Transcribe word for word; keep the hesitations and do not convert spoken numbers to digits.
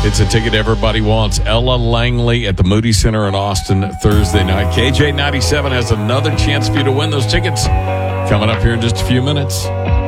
It's a ticket everybody wants. Ella Langley at the Moody Center in Austin Thursday night. K J ninety-seven has another chance for you to win those tickets coming up here in just a few minutes.